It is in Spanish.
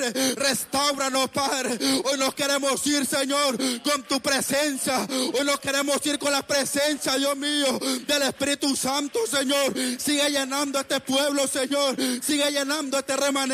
Padre. Restáuranos, Padre. Hoy nos queremos ir, Señor, con tu presencia. Hoy nos queremos ir con la presencia, Dios mío, del Espíritu Santo, Señor. Sigue llenando este pueblo, Señor. Sigue llenando este remanente.